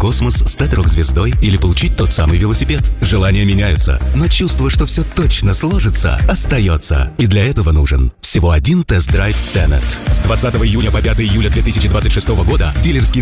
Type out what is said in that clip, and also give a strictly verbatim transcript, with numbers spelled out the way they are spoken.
космос, стать рок-звездой или получить тот самый велосипед. Желания меняются, но чувство, что все точно сложится, остается. И для этого нужен всего один тест-драйв Tenet. С двадцатого июня по пятое июля две тысячи двадцать шестого года дилерские